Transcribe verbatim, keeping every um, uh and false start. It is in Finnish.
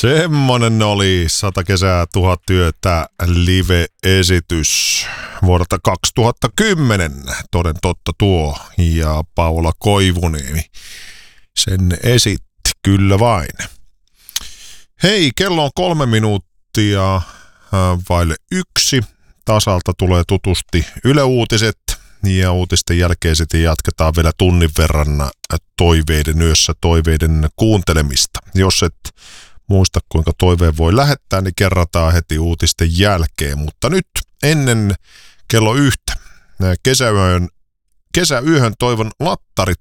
Semmonen oli sata kesää, tuhat yötä live-esitys vuodelta kaksituhattakymmenen, toden totta tuo, ja Paula Koivuniemi sen esitti, kyllä vain. Hei, kello on kolme minuuttia vaille yksi, tasalta tulee tutusti Yle Uutiset, ja uutisten jälkeen sitten jatketaan vielä tunnin verran toiveiden yössä toiveiden kuuntelemista. Jos et muista, kuinka toiveen voi lähettää, niin kerrataan heti uutisten jälkeen. Mutta nyt ennen kello yhtä kesäyön, kesäyöhön toivon lattarit